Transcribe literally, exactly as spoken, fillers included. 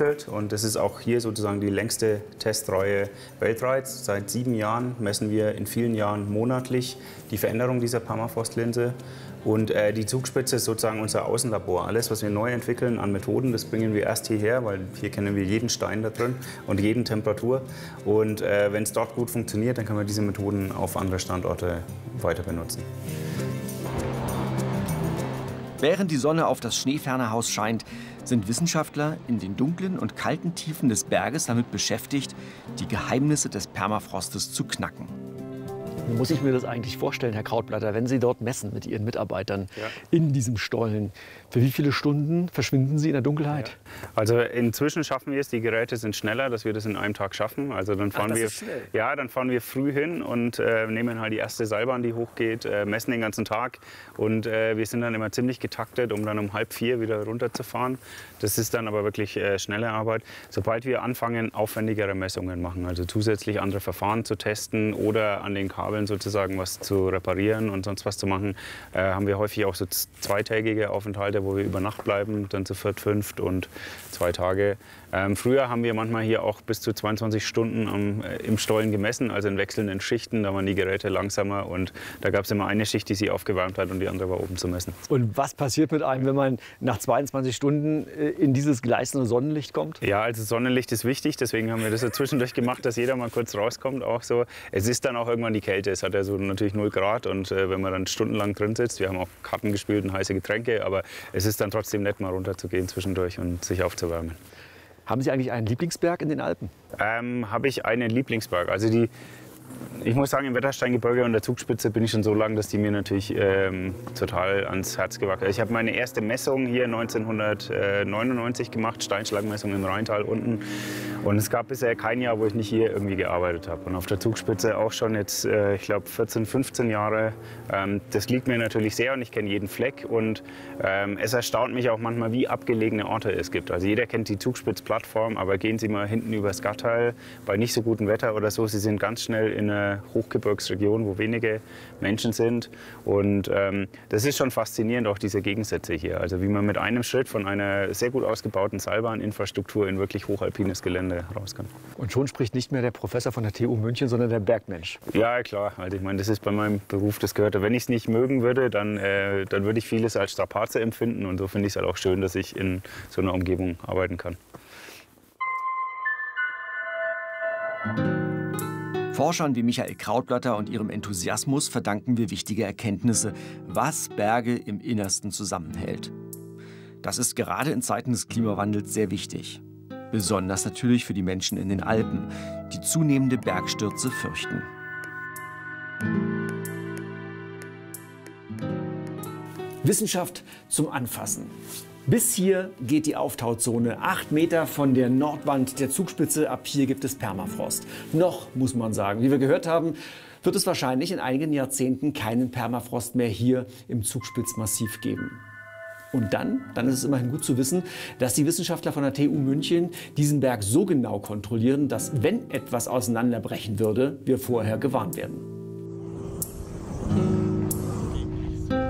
entwickelt und das ist auch hier sozusagen die längste Testreihe weltweit. Seit sieben Jahren messen wir in vielen Jahren monatlich die Veränderung dieser Permafrostlinse. Und äh, die Zugspitze ist sozusagen unser Außenlabor. Alles, was wir neu entwickeln an Methoden, das bringen wir erst hierher, weil hier kennen wir jeden Stein da drin und jeden Temperatur. Und äh, wenn es dort gut funktioniert, dann können wir diese Methoden auf andere Standorte weiter benutzen. Während die Sonne auf das Schneefernerhaus scheint, sind Wissenschaftler in den dunklen und kalten Tiefen des Berges damit beschäftigt, die Geheimnisse des Permafrostes zu knacken. Wie muss ich mir das eigentlich vorstellen, Herr Krautblatter, wenn Sie dort messen mit Ihren Mitarbeitern ja. in diesem Stollen? Für wie viele Stunden verschwinden Sie in der Dunkelheit? Ja. Also inzwischen schaffen wir es, die Geräte sind schneller, dass wir das in einem Tag schaffen. Also dann fahren Ach, das wir, ist schnell. ja, dann fahren wir früh hin und äh, nehmen halt die erste Seilbahn, die hochgeht, äh, messen den ganzen Tag und äh, wir sind dann immer ziemlich getaktet, um dann um halb vier wieder runterzufahren. Das ist dann aber wirklich äh, schnelle Arbeit. Sobald wir anfangen, aufwendigere Messungen machen, also zusätzlich andere Verfahren zu testen oder an den Kabeln sozusagen was zu reparieren und sonst was zu machen, äh, haben wir häufig auch so zweitägige Aufenthalte, wo wir über Nacht bleiben, dann zu viert, fünft und zwei Tage. Ähm, früher haben wir manchmal hier auch bis zu zweiundzwanzig Stunden am, äh, im Stollen gemessen, also in wechselnden Schichten. Da waren die Geräte langsamer und da gab es immer eine Schicht, die sie aufgewärmt hat und die andere war oben zu messen. Und was passiert mit einem, wenn man nach zweiundzwanzig Stunden in dieses gleißende Sonnenlicht kommt? Ja, also Sonnenlicht ist wichtig, deswegen haben wir das so zwischendurch gemacht, dass jeder mal kurz rauskommt. Auch so. Es ist dann auch irgendwann die Kälte, es hat ja so natürlich null Grad und äh, wenn man dann stundenlang drin sitzt, wir haben auch Karten gespielt und heiße Getränke, aber es ist dann trotzdem nett, mal runterzugehen zwischendurch und sich aufzuwärmen. Haben Sie eigentlich einen Lieblingsberg in den Alpen? Ähm, habe ich einen Lieblingsberg. Also die, ich muss sagen, im Wettersteingebirge und der Zugspitze bin ich schon so lange, dass die mir natürlich ähm, total ans Herz gewachsen ist. Ich habe meine erste Messung hier neunzehnhundertneunundneunzig gemacht, Steinschlagmessung im Rheintal unten. Und es gab bisher kein Jahr, wo ich nicht hier irgendwie gearbeitet habe. Und auf der Zugspitze auch schon jetzt, äh, ich glaube, vierzehn, fünfzehn Jahre. Ähm, das liegt mir natürlich sehr und ich kenne jeden Fleck. Und ähm, es erstaunt mich auch manchmal, wie abgelegene Orte es gibt. Also jeder kennt die Zugspitzplattform, aber gehen Sie mal hinten übers Gattal bei nicht so gutem Wetter oder so. Sie sind ganz schnell in einer Hochgebirgsregion, wo wenige Menschen sind. Und ähm, das ist schon faszinierend, auch diese Gegensätze hier. Also wie man mit einem Schritt von einer sehr gut ausgebauten Seilbahninfrastruktur in wirklich hochalpines Gelände raus kann. Und schon spricht nicht mehr der Professor von der T U München, sondern der Bergmensch. Ja, klar. Also ich meine, das ist bei meinem Beruf, das gehört. Wenn ich es nicht mögen würde, dann, äh, dann würde ich vieles als Strapaze empfinden. Und so finde ich es halt auch schön, dass ich in so einer Umgebung arbeiten kann. Forschern wie Michael Krautblatter und ihrem Enthusiasmus verdanken wir wichtige Erkenntnisse, was Berge im Innersten zusammenhält. Das ist gerade in Zeiten des Klimawandels sehr wichtig. Besonders natürlich für die Menschen in den Alpen, die zunehmende Bergstürze fürchten. Wissenschaft zum Anfassen. Bis hier geht die Auftauzone. Acht Meter von der Nordwand der Zugspitze. Ab hier gibt es Permafrost. Noch, muss man sagen. Wie wir gehört haben, wird es wahrscheinlich in einigen Jahrzehnten keinen Permafrost mehr hier im Zugspitzmassiv geben. Und dann, dann ist es immerhin gut zu wissen, dass die Wissenschaftler von der T U München diesen Berg so genau kontrollieren, dass, wenn etwas auseinanderbrechen würde, wir vorher gewarnt werden.